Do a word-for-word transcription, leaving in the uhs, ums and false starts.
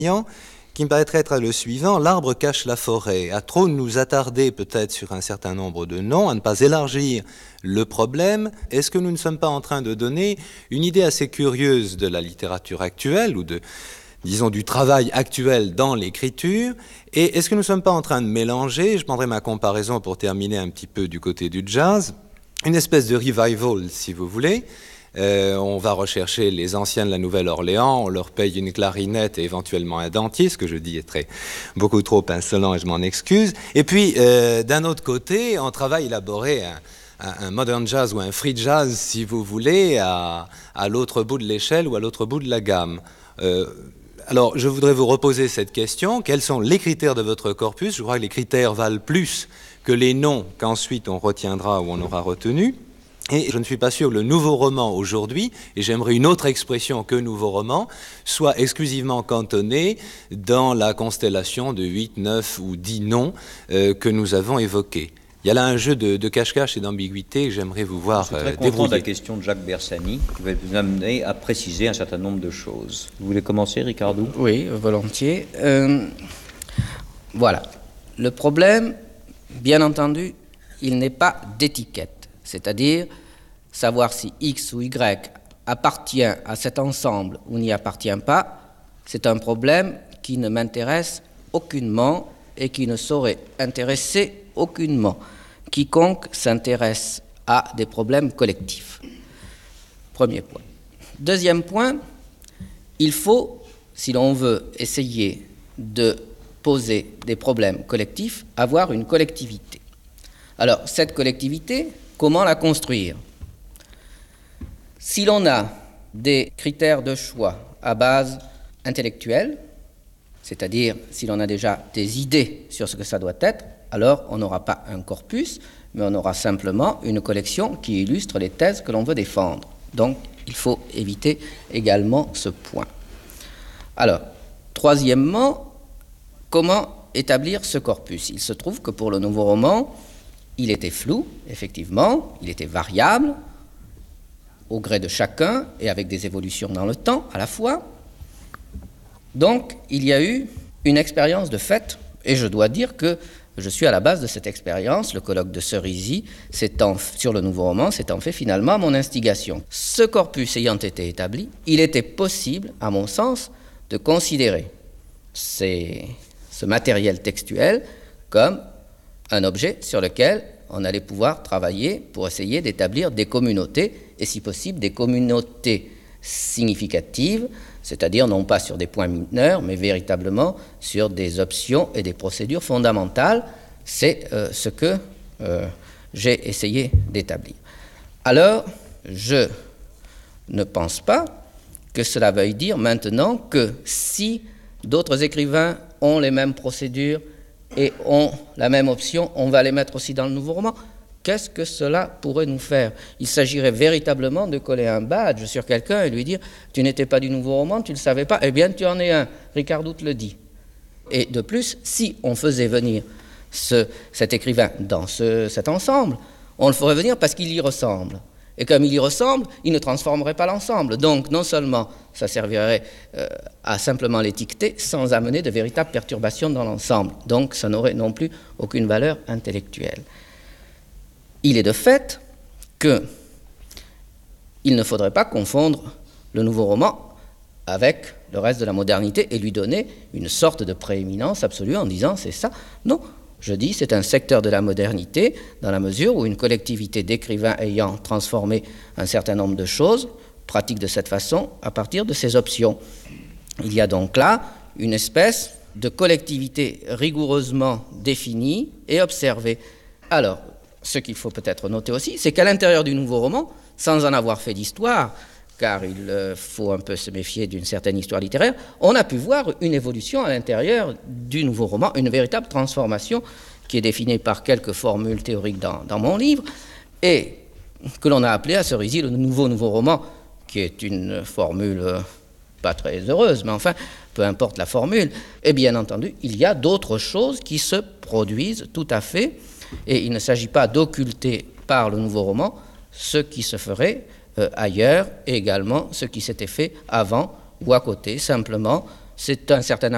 qui me paraîtrait être le suivant: l'arbre cache la forêt. À trop nous attarder peut-être sur un certain nombre de noms, à ne pas élargir le problème, est-ce que nous ne sommes pas en train de donner une idée assez curieuse de la littérature actuelle, ou de, disons, du travail actuel dans l'écriture? Et est-ce que nous ne sommes pas en train de mélanger, je prendrai ma comparaison pour terminer un petit peu du côté du jazz, une espèce de revival, si vous voulez. Euh, on va rechercher les anciens de la Nouvelle-Orléans, on leur paye une clarinette et éventuellement un dentier, ce que je dis est très, beaucoup trop insolent et je m'en excuse. Et puis, euh, d'un autre côté, on travaille à élaborer un, un, un modern jazz ou un free jazz, si vous voulez, à, à l'autre bout de l'échelle ou à l'autre bout de la gamme. Euh, alors, je voudrais vous reposer cette question: quels sont les critères de votre corpus? Je crois que les critères valent plus que les noms qu'ensuite on retiendra ou on aura retenus. Et je ne suis pas sûr que le nouveau roman aujourd'hui, et j'aimerais une autre expression que nouveau roman, soit exclusivement cantonné dans la constellation de huit, neuf ou dix noms euh, que nous avons évoqués. Il y a là un jeu de, de cache-cache et d'ambiguïté que j'aimerais vous voir débrouiller. Je suis très euh, content de la question de Jacques Bersani, qui va nous amener à préciser un certain nombre de choses. Vous voulez commencer, Ricardo? Oui, volontiers. Euh, voilà. Le problème, bien entendu, il n'est pas d'étiquette. C'est-à-dire savoir si X ou Y appartient à cet ensemble ou n'y appartient pas, c'est un problème qui ne m'intéresse aucunement et qui ne saurait intéresser aucunement quiconque s'intéresse à des problèmes collectifs. Premier point. Deuxième point, il faut, si l'on veut essayer de poser des problèmes collectifs, avoir une collectivité. Alors, cette collectivité, comment la construire? Si l'on a des critères de choix à base intellectuelle, c'est-à-dire si l'on a déjà des idées sur ce que ça doit être, alors on n'aura pas un corpus, mais on aura simplement une collection qui illustre les thèses que l'on veut défendre. Donc, il faut éviter également ce point. Alors, troisièmement, comment établir ce corpus? Il se trouve que pour le nouveau roman, il était flou, effectivement, il était variable, au gré de chacun et avec des évolutions dans le temps à la fois. Donc, il y a eu une expérience de fait, et je dois dire que je suis à la base de cette expérience. Le colloque de Cerisy s'étant, sur le nouveau roman s'étant fait finalement à mon instigation. Ce corpus ayant été établi, il était possible, à mon sens, de considérer ces, ce matériel textuel comme un objet sur lequel on allait pouvoir travailler pour essayer d'établir des communautés, et si possible des communautés significatives, c'est-à-dire non pas sur des points mineurs, mais véritablement sur des options et des procédures fondamentales. C'est euh, ce que euh, j'ai essayé d'établir. Alors, je ne pense pas que cela veuille dire maintenant que si d'autres écrivains ont les mêmes procédures et ont la même option, on va les mettre aussi dans le nouveau roman. Qu'est-ce que cela pourrait nous faire? Il s'agirait véritablement de coller un badge sur quelqu'un et lui dire « Tu n'étais pas du nouveau roman, tu ne le savais pas, eh bien tu en es un, Ricardo te le dit ». Et de plus, si on faisait venir ce, cet écrivain dans ce, cet ensemble, on le ferait venir parce qu'il y ressemble. Et comme il y ressemble, il ne transformerait pas l'ensemble. Donc non seulement ça servirait euh, à simplement l'étiqueter sans amener de véritables perturbations dans l'ensemble. Donc ça n'aurait non plus aucune valeur intellectuelle. Il est de fait qu'il ne faudrait pas confondre le nouveau roman avec le reste de la modernité et lui donner une sorte de prééminence absolue en disant c'est ça. Non, je dis c'est un secteur de la modernité dans la mesure où une collectivité d'écrivains ayant transformé un certain nombre de choses pratique de cette façon à partir de ces options. Il y a donc là une espèce de collectivité rigoureusement définie et observée. Alors, ce qu'il faut peut-être noter aussi, c'est qu'à l'intérieur du nouveau roman, sans en avoir fait d'histoire, car il faut un peu se méfier d'une certaine histoire littéraire, on a pu voir une évolution à l'intérieur du nouveau roman, une véritable transformation qui est définie par quelques formules théoriques dans, dans mon livre, et que l'on a appelé à Cerisy le nouveau nouveau roman, qui est une formule pas très heureuse, mais enfin, peu importe la formule. Et bien entendu, il y a d'autres choses qui se produisent tout à fait, et il ne s'agit pas d'occulter par le nouveau roman ce qui se ferait euh, ailleurs et également ce qui s'était fait avant ou à côté. Simplement, c'est un certain